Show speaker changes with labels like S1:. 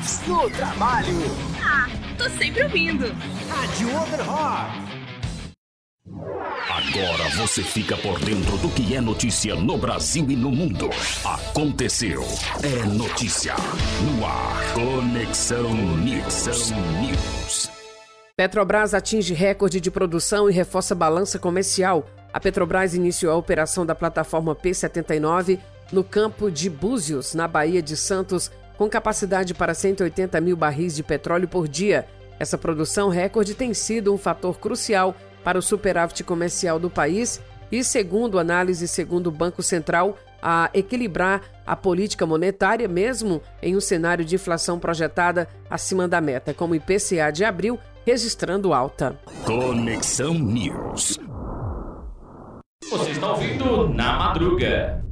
S1: No trabalho.
S2: Tô sempre ouvindo.
S1: Rádio Overrock.
S3: Agora você fica por dentro do que é notícia no Brasil e no mundo. Aconteceu. É notícia. No ar. Conexão News.
S4: Petrobras atinge recorde de produção e reforça balança comercial. A Petrobras iniciou a operação da plataforma P-79 no campo de Búzios, na Baía de Santos, com capacidade para 180 mil barris de petróleo por dia. Essa produção recorde tem sido um fator crucial para o superávit comercial do país e, segundo o Banco Central, a equilibrar a política monetária, mesmo em um cenário de inflação projetada acima da meta, como o IPCA de abril, registrando alta.
S3: Conexão News.
S5: Você está ouvindo Na Madruga.